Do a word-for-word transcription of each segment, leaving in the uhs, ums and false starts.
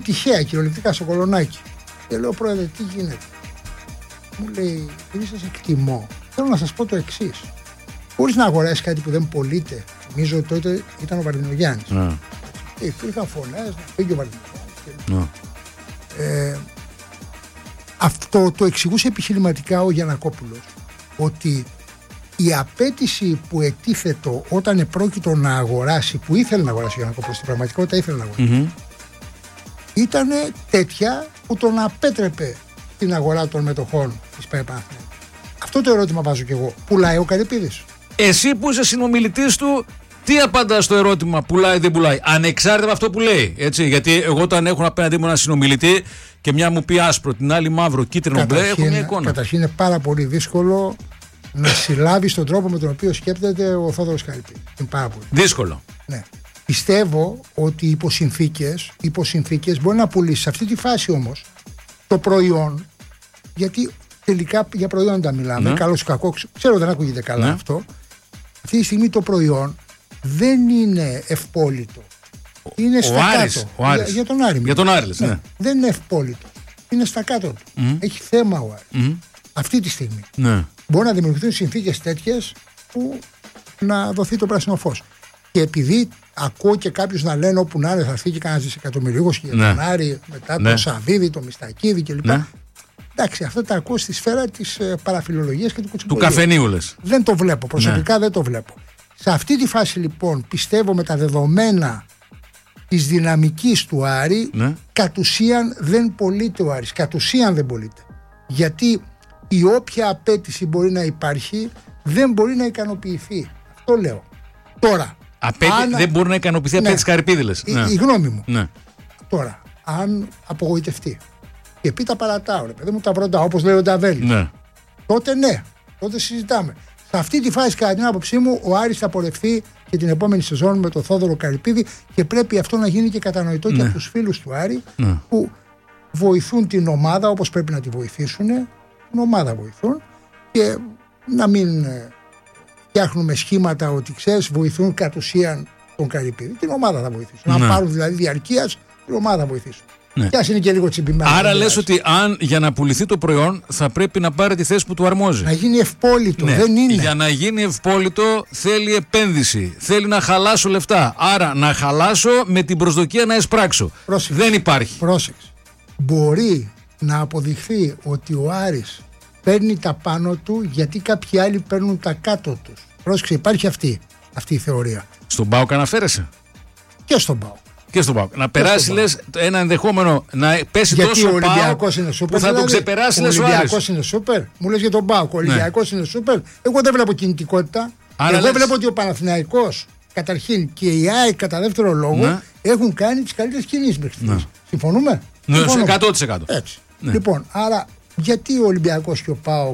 τυχαία κυριολεκτικά στο Κολονάκι. Και λέω, πρόεδρε, τι γίνεται? Μου λέει, επειδή σας εκτιμώ, θέλω να σας πω το εξής. Χωρίς να αγοράσει κάτι που δεν πωλείται, νομίζω ότι τότε ήταν ο Βαρδινογιάννης. Mm. Υπήρχαν φωνές, να φύγει ο Βαρδινογιάννης. Mm. Ε, αυτό το εξηγούσε επιχειρηματικά ο Γιαννακόπουλος, ότι η απέτηση που ετίθετο όταν επρόκειτο να αγοράσει, που ήθελε να αγοράσει ο Γιαννακόπουλος, στην πραγματικότητα ήθελε να αγοράσει, mm-hmm. ήταν τέτοια που τον απέτρεπε την αγορά των μετοχών της ΠΑΕ Παναθηναϊκού. Αυτό το ερώτημα βάζω κι εγώ. Πουλάει ο Καρυπίδης? Εσύ που είσαι συνομιλητής του, τι απαντάς στο ερώτημα πουλάει δεν πουλάει, ανεξάρτητα από αυτό που λέει? Έτσι, γιατί εγώ όταν έχω απέναντί μου ένα συνομιλητή και μια μου πει άσπρο, την άλλη μαύρο, κίτρινο, μπλε, έχω μια εικόνα. Καταρχήν είναι πάρα πολύ δύσκολο να συλλάβει τον τρόπο με τον οποίο σκέπτεται ο Θόδωρος Καρυπίδης. Είναι πάρα πολύ δύσκολο. Ναι. Πιστεύω ότι υπό συνθήκες, υπό συνθήκες μπορεί να πουλήσει. Σε αυτή τη φάση όμως το προϊόν, γιατί τελικά για προϊόντα μιλάμε, ναι. Καλώς ή κακό, ξέρω δεν ακούγεται καλά, ναι. Αυτό. Αυτή τη στιγμή το προϊόν δεν είναι ευπόλυτο. Είναι ο στα Άρης, κάτω. ο Άρης. Για, για τον Άρη. Για τον Άρη, ναι. Ναι. Δεν είναι ευπόλυτο. Είναι στα κάτω του. Mm. Έχει θέμα ο Άρης. Mm. Αυτή τη στιγμή. Ναι. Μπορεί να δημιουργηθούν συνθήκες τέτοιες που να δοθεί το πράσινο φως. Και επειδή ακούω και κάποιους να λένε όπου να είναι θα έρθει και κανένας δισεκατομμυρίουχος και για τον ναι. Άρη, μετά ναι. τον Σαββίδη, τον Μιστακίδη κλπ. Ναι. Εντάξει, αυτά τα ακούω στη σφαίρα της ε, παραφιλολογίας και του κουτσουπολίου. Του καφενείου λες. Δεν το βλέπω. Προσωπικά ναι. δεν το βλέπω. Σε αυτή τη φάση λοιπόν πιστεύω με τα δεδομένα της δυναμικής του Άρη, ναι. κατ' ουσίαν δεν πωλείται ο Άρης. Κατ' ουσίαν δεν πωλείται. Γιατί η όποια απέτηση μπορεί να υπάρχει δεν μπορεί να ικανοποιηθεί. Αυτό λέω. Τώρα. Απέτη... Αν... Δεν μπορεί να ικανοποιηθεί ναι. απέτηση Καρυπίδη λες. Η, ναι. η γνώμη μου. Ναι. Τώρα, αν απογοητευτεί και πει τα παρατάω, ρε παιδί μου, τα πρώτα, όπως λέει ο Νταβέλης, ναι. τότε ναι, τότε συζητάμε. Σε αυτή τη φάση, κατά την άποψή μου, ο Άρης θα πορευθεί και την επόμενη σεζόν με τον Θόδωρο Καρυπίδη και πρέπει αυτό να γίνει και κατανοητό ναι. και από τους φίλους του Άρη ναι. που βοηθούν την ομάδα όπως πρέπει να τη βοηθήσουν, την ομάδα βοηθούν και να μην φτιάχνουμε σχήματα ότι ξέρεις βοηθούν κατ' ουσίαν τον Καρυπίδη. Την ομάδα θα βοηθήσουν. Ναι. Αν πάρουν δηλαδή διαρκείας, την ομάδα θα βοηθήσουν. Ναι. Και ας είναι και λίγο τσιμπημένο. Άρα λες ότι αν για να πουληθεί το προϊόν θα πρέπει να πάρει τη θέση που του αρμόζει. Να γίνει ευπόλυτο. Ναι. Δεν είναι. Για να γίνει ευπόλυτο θέλει επένδυση. Θέλει να χαλάσω λεφτά. Άρα να χαλάσω με την προσδοκία να εισπράξω. Πρόσεξε. Δεν υπάρχει. Πρόσεξε. Μπορεί να αποδειχθεί ότι ο Άρης παίρνει τα πάνω του γιατί κάποιοι άλλοι παίρνουν τα κάτω τους. Πρόσεξε, υπάρχει αυτή, αυτή η θεωρία. Στον ΠΑΟΚ αναφέρεσαι? Και στον ΠΑΟΚ. Και στον ΠΑΟΚ. Να περάσει, λες, ένα ενδεχόμενο να πέσει γιατί τόσο ο Ολυμπιακός είναι σούπερ. Που θα δηλαδή, τον ξεπεράσει, λες, ο Ολυμπιακός είναι σούπερ. Μου λες για τον ΠΑΟΚ. Ο Ολυμπιακός ναι. είναι σούπερ. Εγώ δεν βλέπω κινητικότητα. Άρα εγώ λες... βλέπω ότι ο Παναθηναϊκός καταρχήν και η ΑΕΚ κατά δεύτερο λόγο ναι. έχουν κάνει τις καλύτερες κινήσεις μέχρι στιγμής. Ναι. Συμφωνούμε? Ναι, εκατό τοις εκατό. Έτσι. Ναι. Λοιπόν, άρα γιατί ο Ολυμπιακός και ο ΠΑΟΚ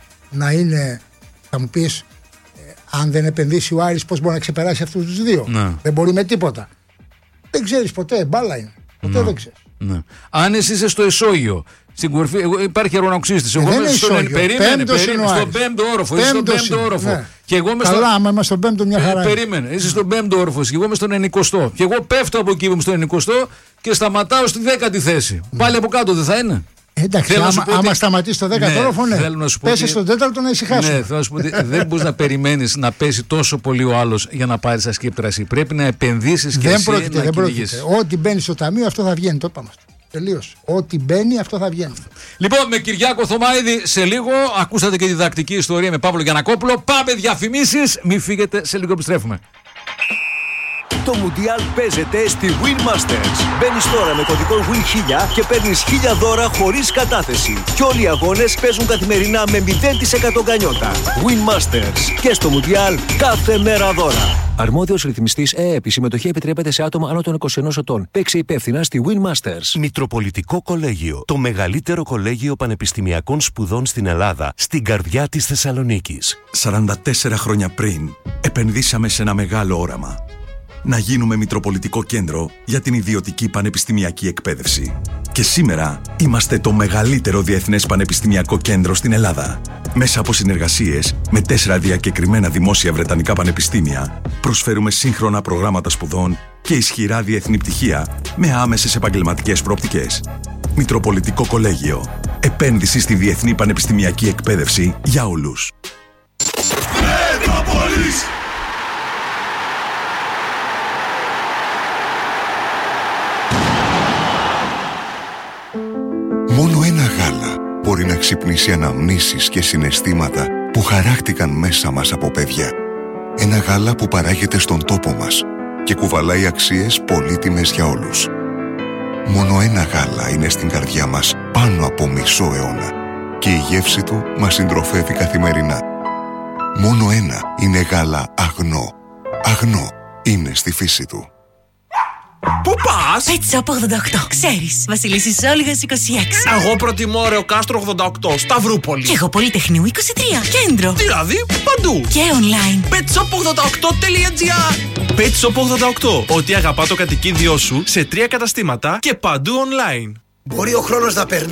να είναι, θα μου πεις, ε, αν δεν επενδύσει ο Άρης, πώς μπορεί να ξεπεράσει αυτούς τους δύο? Ναι. Δεν μπορεί με τίποτα. Δεν ξέρεις ποτέ, μπάλα είναι. Ποτέ ναι. δεν ξέρεις. Ναι. Αν εσύ είσαι στο ισόγειο, στην κορυφή, εγώ, υπάρχει αερονοξύστης. Εγώ είμαι στον περίμενε, περίμενε, στον πέμπτο όροφο. Είσαι στον πέμπτο όροφο. Ναι. Και εγώ καλά, στο... άμα είμαι στον πέμπτο μια χαρά. Ε, περίμενε, είσαι στον πέμπτο όροφο και εγώ είμαι στον ενικοστό. Και εγώ πέφτω από εκεί που είμαι στον ενικοστό και σταματάω στη δέκατη θέση. Mm. Πάλι από κάτω δεν θα είναι? Εντάξει, άμα, άμα ότι... σταματήσει το δέκατο ναι, όροφο, ναι. Πέσει ότι... στον τέταρτο να ησυχάσουμε. Ναι, θέλω να σου πω ότι δεν μπορεί να περιμένεις να πέσει τόσο πολύ ο άλλος για να πάρει τα σκύπτρα εσύ. Πρέπει να επενδύσεις και δεν εσύ πρόκειται, να δεν πρόκειται. Ό,τι μπαίνει στο ταμείο αυτό θα βγαίνει. Το είπαμε αυτό. Τελείως. Ό,τι μπαίνει αυτό θα βγαίνει. Λοιπόν, με Κυριάκο Θωμαίδη σε λίγο. Ακούσατε και διδακτική ιστορία με Παύλο Γιαννακόπουλο. Πάμε διαφημίσεις. Μην φύγετε, σε λίγο επιστρέφουμε. Το Μουντιάλ παίζεται στη Win Masters. Μπαίνεις τώρα με κωδικό Win χίλια και παίρνεις χίλια δώρα χωρίς κατάθεση. Και όλοι οι αγώνες παίζουν καθημερινά με μηδέν τοις εκατό γκανιότα. Win Masters. Και στο Μουντιάλ κάθε μέρα δώρα. Αρμόδιος ρυθμιστής ΕΕΠ. Η συμμετοχή επιτρέπεται σε άτομα άνω των είκοσι ενός ετών. Παίξε υπεύθυνα στη Win Masters. Μητροπολιτικό Κολέγιο. Το μεγαλύτερο κολέγιο πανεπιστημιακών σπουδών στην Ελλάδα. Στην καρδιά της Θεσσαλονίκης. σαράντα τέσσερα χρόνια πριν, επενδύσαμε σε ένα μεγάλο όραμα. Να γίνουμε Μητροπολιτικό Κέντρο για την ιδιωτική πανεπιστημιακή εκπαίδευση. Και Και σήμερα είμαστε το μεγαλύτερο διεθνές πανεπιστημιακό κέντρο στην Ελλάδα. Μέσα από συνεργασίες με τέσσερα διακεκριμένα δημόσια βρετανικά πανεπιστήμια, προσφέρουμε σύγχρονα προγράμματα σπουδών και ισχυρά διεθνή πτυχία με άμεσες επαγγελματικές προοπτικές. Μητροπολιτικό Κολέγιο. Επένδυση στη διεθνή πανεπιστημιακή εκπαίδευση για όλους. Μέτροπολης! Μόνο ένα γάλα μπορεί να ξυπνήσει αναμνήσεις και συναισθήματα που χαράχτηκαν μέσα μας από παιδιά. Ένα γάλα που παράγεται στον τόπο μας και κουβαλάει αξίες πολύτιμες για όλους. Μόνο ένα γάλα είναι στην καρδιά μας πάνω από μισό αιώνα και η γεύση του μας συντροφεύει καθημερινά. Μόνο ένα είναι γάλα αγνό. Αγνό είναι στη φύση του. Πού πας? Pet Shop ογδόντα οκτώ. Ξέρεις, Βασιλίσσης Όλγας είκοσι έξι. Εγώ προτιμώ Ρεο Κάστρο ογδόντα οκτώ, Σταυρούπολη. Και εγώ Πολυτεχνείου είκοσι τρία, Κέντρο. Δηλαδή, παντού. Και online. πετ σοπ ογδόντα οκτώ τελεία τζι άρ. Pet Shop ογδόντα οκτώ. Ό,τι αγαπά το κατοικίδιό σου σε τρία καταστήματα και παντού online. Μπορεί ο χρόνος να περνάει.